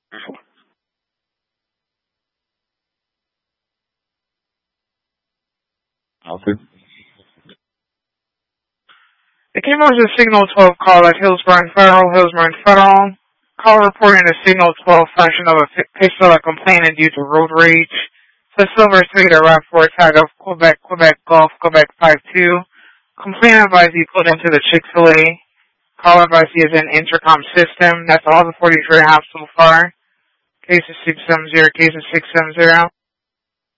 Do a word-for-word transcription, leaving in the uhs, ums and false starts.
Okay. It came over to Signal twelve call at Hillsborough and Federal, Hillsborough and Federal. Call reporting the Signal twelve function of a pistol at complainant due to road rage. The Silver three to Rock four tag of Quebec, Quebec Golf, Quebec five two. Complainant advised be put into the Chick-fil-A. Call advice is an intercom system. That's all the forty-three I have so far. Case is six seven zero, case is six seven zero.